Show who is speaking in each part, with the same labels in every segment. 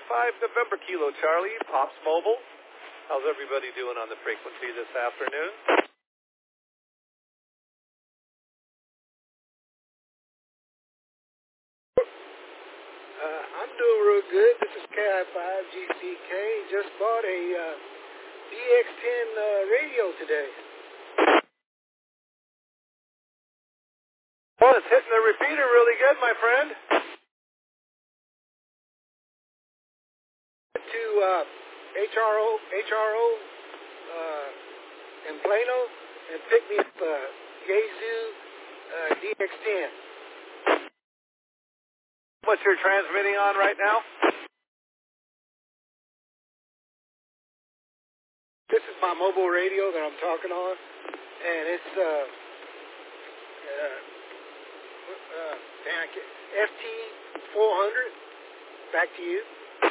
Speaker 1: November Kilo Charlie, Pops Mobile. How's everybody doing on the frequency this afternoon?
Speaker 2: I'm doing real good. This is KI5GCK. Just bought a DX10 radio today.
Speaker 1: Well, it's hitting the repeater really good, my friend.
Speaker 2: To HRO in Plano and picked me up Yaesu DX10.
Speaker 1: What you're transmitting on right now?
Speaker 2: This is my mobile radio that I'm talking on, and it's FT400. Back to you.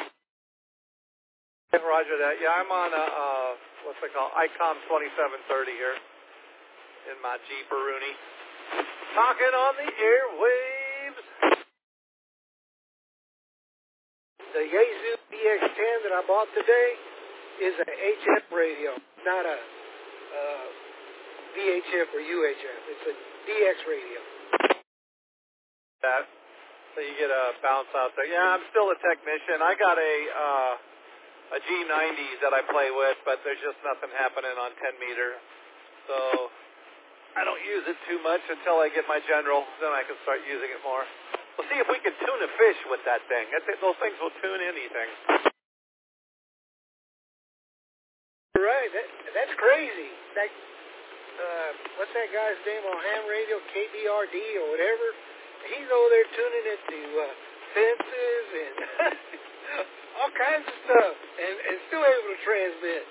Speaker 1: Roger that. Yeah, I'm on what's it called? ICOM 2730 here in my Jeep-a-rooney. Talking on the airwaves.
Speaker 2: The Yaesu DX10 that I bought today is a HF radio, not a VHF or UHF. It's a DX radio.
Speaker 1: That, so you get a bounce out there. Yeah, I'm still a technician. I got a G90 that I play with, but there's just nothing happening on 10 meter. So I don't use it too much until I get my general. Then I can start using it more. We'll see if we can tune a fish with that thing. Those things will tune anything.
Speaker 2: Right, that's crazy. What's that guy's name on ham radio? KBRD or whatever. He's over there tuning it to fences and all kinds of stuff, and still able to transmit.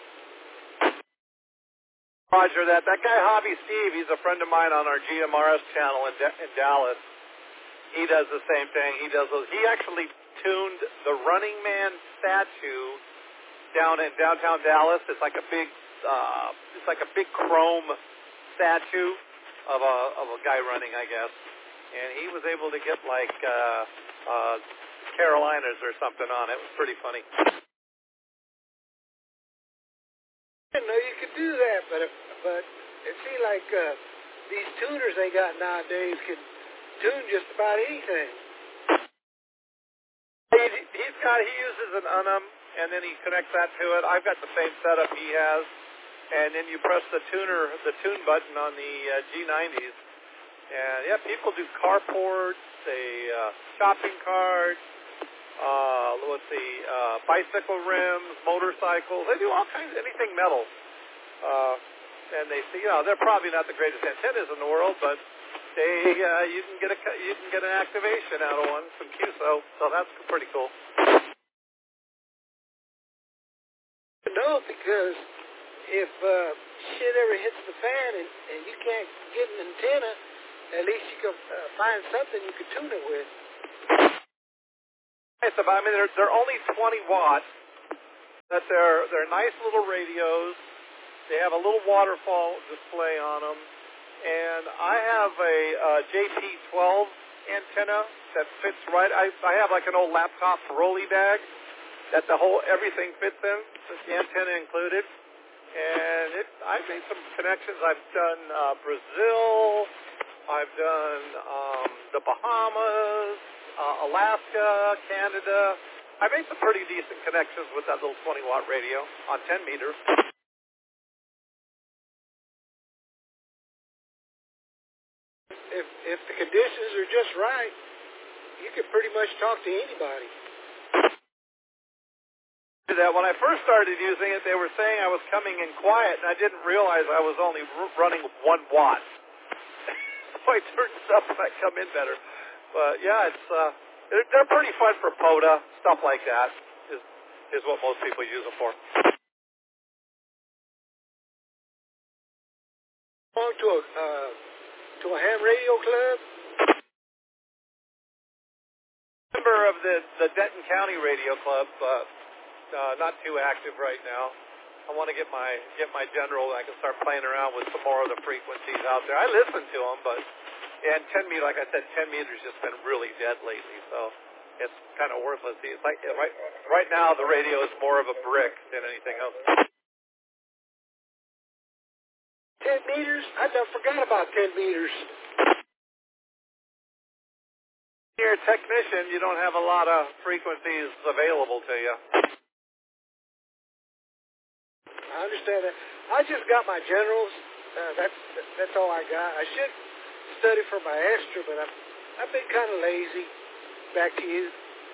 Speaker 1: Roger that. That guy Hobby Steve, he's a friend of mine on our GMRS channel in Dallas. He does the same thing. He actually tuned the Running Man statue down in downtown Dallas. It's like a big chrome statue of a guy running, I guess. And he was able to get like Carolinas or something on it. It was pretty funny.
Speaker 2: I didn't know you could do that, but it seems like these tuners they got nowadays can tune just about anything.
Speaker 1: He uses an Unum, and then he connects that to it. I've got the same setup he has, and then you press the tune button on the G90s, and yeah, people do carports, shopping carts, bicycle rims, motorcycles. They do all kinds of anything metal, and they see, they're probably not the greatest antennas in the world, but you can get an activation out of one, some QSO, so that's pretty cool.
Speaker 2: No, because if shit ever hits the fan and you can't get an antenna, at least you can find something you can tune it with.
Speaker 1: They're only 20 watts, but they're nice little radios. They have a little waterfall display on them. And I have a JP12 antenna that fits right. I have like an old laptop rolly bag that everything fits in, the antenna included. And I've made some connections. I've done Brazil. I've done the Bahamas, Alaska, Canada. I've made some pretty decent connections with that little 20-watt radio on 10 meter.
Speaker 2: If the conditions are just right, you can pretty much talk to anybody.
Speaker 1: That when I first started using it, they were saying I was coming in quiet, and I didn't realize I was only running 1 watt. So I turned it up and I come in better. But yeah, they're pretty fun for POTA, stuff like that is what most people use them for.
Speaker 2: Belong to a ham radio club?
Speaker 1: Member of the Denton County Radio Club, not too active right now. I want to get my general. I can start playing around with some more of the frequencies out there. I listen to them, but and 10 meter, like I said, 10 meters just been really dead lately. So it's kind of worthless. It's like right now the radio is more of a brick than anything else.
Speaker 2: 10 meters? I forgot about 10 meters.
Speaker 1: You're a technician, you don't have a lot of frequencies available to you.
Speaker 2: I understand that. I just got my generals. That's all I got. I should study for my extra, but I've been kind of lazy. Back to you.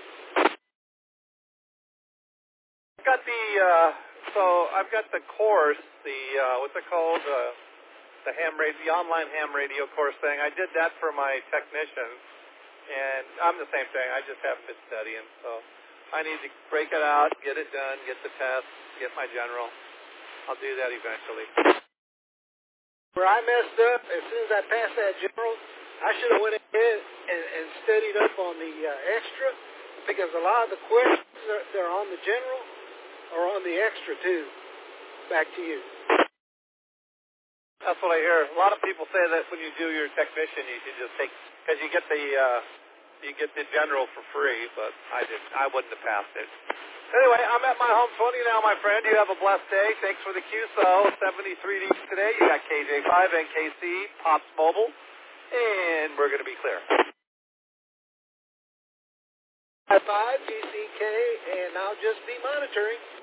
Speaker 1: I've got the course, what's it called? The online ham radio course thing. I did that for my technicians, and I'm the same thing. I just haven't been studying, so I need to break it out, get it done, get the test, get my general. I'll do that eventually.
Speaker 2: Where I messed up, as soon as I passed that general, I should have went ahead and studied up on the extra, because a lot of the questions they're on the general or on the extra too. Back to you.
Speaker 1: That's what I hear. A lot of people say that when you do your technician, you should just take, because you get the general for free, but I wouldn't have passed it. Anyway, I'm at my home 20 now, my friend. You have a blessed day. Thanks for the QSO. 73 D's today. You got KJ5, NKC, Pops Mobile, and we're going to be clear.
Speaker 2: 5 GCK, and I'll just be monitoring.